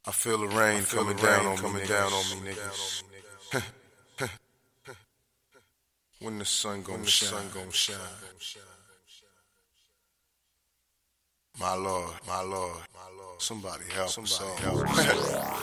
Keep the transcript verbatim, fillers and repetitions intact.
I feel the rain feel coming, the rain down, on coming down on me, niggas. When the sun gon' shine, sun gon' shine. My Lord, my Lord, somebody help, somebody help.